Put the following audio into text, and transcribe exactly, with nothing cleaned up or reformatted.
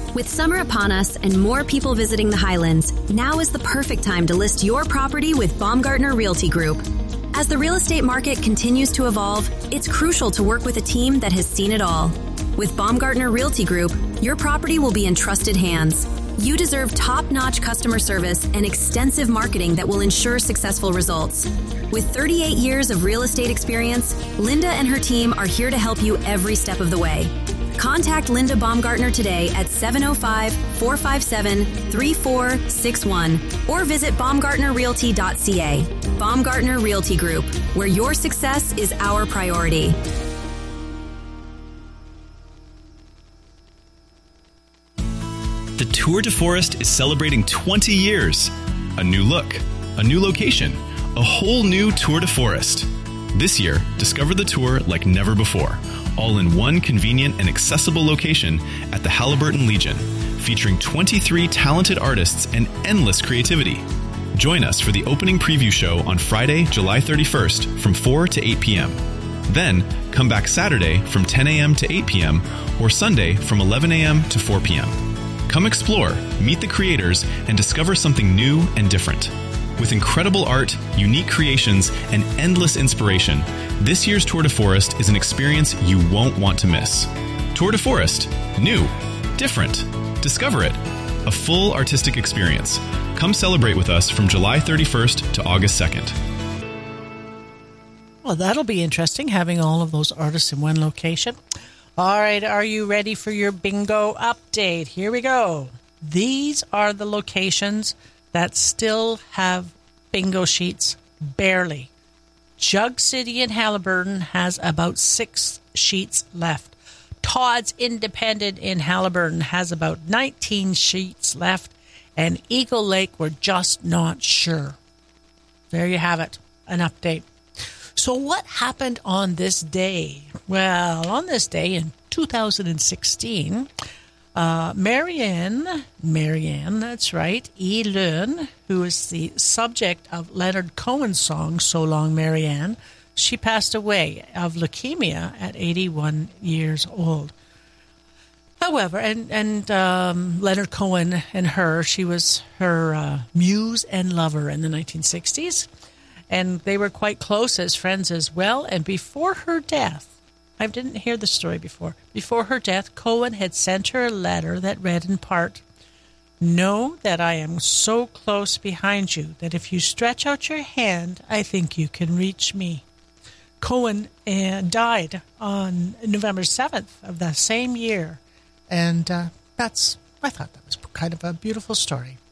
With summer upon us and more people visiting the Highlands, now is the perfect time to list your property with Baumgartner Realty Group. As the real estate market continues to evolve, it's crucial to work with a team that has seen it all. With Baumgartner Realty Group, your property will be in trusted hands. You deserve top-notch customer service and extensive marketing that will ensure successful results. With thirty-eight years of real estate experience, Linda and her team are here to help you every step of the way. Contact Linda Baumgartner today at seven oh five, four five seven, three four six one or visit baumgartner realty dot c a. Baumgartner Realty Group, where your success is our priority. The Tour de Forest is celebrating twenty years. A new look, a new location, a whole new Tour de Forest. This year, discover the tour like never before, all in one convenient and accessible location at the Halliburton Legion, featuring twenty-three talented artists and endless creativity. Join us for the opening preview show on Friday, July thirty-first from four to eight p.m. Then, come back Saturday from ten a.m. to eight p.m. or Sunday from eleven a.m. to four p.m. Come explore, meet the creators, and discover something new and different. With incredible art, unique creations, and endless inspiration, this year's Tour de Forest is an experience you won't want to miss. Tour de Forest. New. Different. Discover it. A full artistic experience. Come celebrate with us from July thirty-first to August second. Well, that'll be interesting, having all of those artists in one location. All right, are you ready for your bingo update? Here we go. These are the locations that still have bingo sheets, barely. Jug City in Halliburton has about six sheets left. Todd's Independent in Halliburton has about nineteen sheets left. And Eagle Lake, we're just not sure. There you have it, an update. So what happened on this day? Well, on this day in two thousand sixteen, uh, Marianne, Marianne, that's right, E. Lynn, who is the subject of Leonard Cohen's song, So Long, Marianne, she passed away of leukemia at eighty-one years old. However, and, and um, Leonard Cohen and her, she was her uh, muse and lover in the nineteen sixties. And they were quite close as friends as well. And before her death, I didn't hear the story before. Before her death, Cohen had sent her a letter that read in part, "Know that I am so close behind you that if you stretch out your hand, I think you can reach me." Cohen uh, died on November seventh of that same year. And uh, that's, I thought that was kind of a beautiful story.